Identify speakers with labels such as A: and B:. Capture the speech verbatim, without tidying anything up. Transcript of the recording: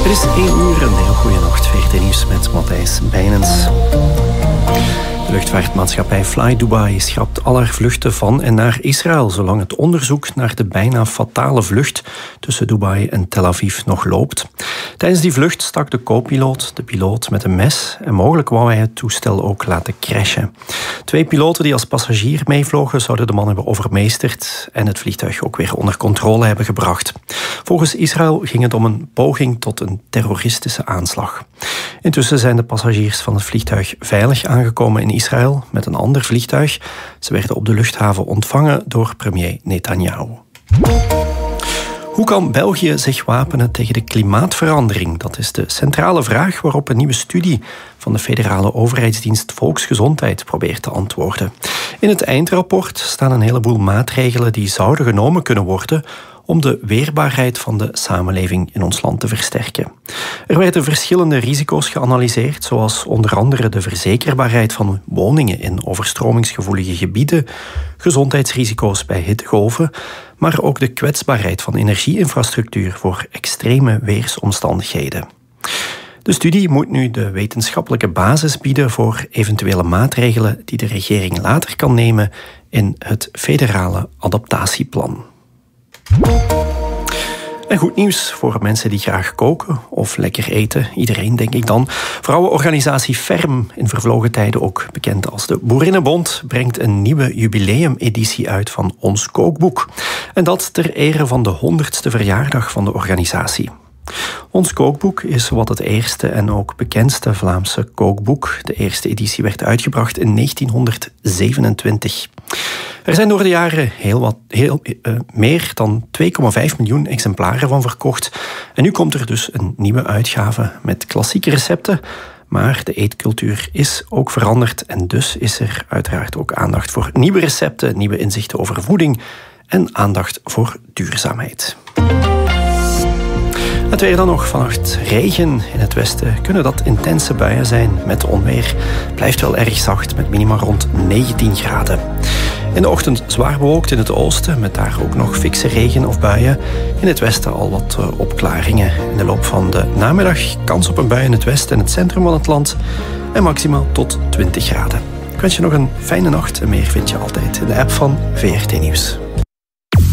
A: Het is één uur, een heel goede nacht. V R T Nieuws met Matthijs Bijnens. De luchtvaartmaatschappij Fly Dubai schrapt al haar vluchten van en naar Israël, zolang het onderzoek naar de bijna fatale vlucht tussen Dubai en Tel Aviv nog loopt. Tijdens die vlucht stak de co-piloot de piloot met een mes en mogelijk wou hij het toestel ook laten crashen. Twee piloten die als passagier meevlogen zouden de man hebben overmeesterd en het vliegtuig ook weer onder controle hebben gebracht. Volgens Israël ging het om een poging tot een terroristische aanslag. Intussen zijn de passagiers van het vliegtuig veilig aangekomen in Israël met een ander vliegtuig. Ze werden op de luchthaven ontvangen door premier Netanyahu. Hoe kan België zich wapenen tegen de klimaatverandering? Dat is de centrale vraag waarop een nieuwe studie van de federale overheidsdienst Volksgezondheid probeert te antwoorden. In het eindrapport staan een heleboel maatregelen die zouden genomen kunnen worden om de weerbaarheid van de samenleving in ons land te versterken. Er werden verschillende risico's geanalyseerd, zoals onder andere de verzekerbaarheid van woningen in overstromingsgevoelige gebieden, gezondheidsrisico's bij hittegolven, maar ook de kwetsbaarheid van energieinfrastructuur voor extreme weersomstandigheden. De studie moet nu de wetenschappelijke basis bieden voor eventuele maatregelen die de regering later kan nemen in het federale adaptatieplan. En goed nieuws voor mensen die graag koken of lekker eten. Iedereen, denk ik dan. Vrouwenorganisatie Ferm, in vervlogen tijden ook bekend als de Boerinnenbond, brengt een nieuwe jubileumeditie uit van Ons Kookboek. En dat ter ere van de honderdste verjaardag van de organisatie. Ons Kookboek is wat het eerste en ook bekendste Vlaamse kookboek. De eerste editie werd uitgebracht in negentienhonderdzevenentwintig. Er zijn door de jaren heel wat, heel, uh, meer dan twee komma vijf miljoen exemplaren van verkocht. En nu komt er dus een nieuwe uitgave met klassieke recepten. Maar de eetcultuur is ook veranderd en dus is er uiteraard ook aandacht voor nieuwe recepten, nieuwe inzichten over voeding en aandacht voor duurzaamheid. Het weer dan nog. Vannacht regen in het westen. Kunnen dat intense buien zijn met onweer. Blijft wel erg zacht met minima rond negentien graden. In de ochtend zwaar bewolkt in het oosten, met daar ook nog fikse regen of buien. In het westen al wat uh, opklaringen. In de loop van de namiddag kans op een bui in het westen en het centrum van het land. En maximaal tot twintig graden. Ik wens je nog een fijne nacht en meer vind je altijd in de app van V R T Nieuws.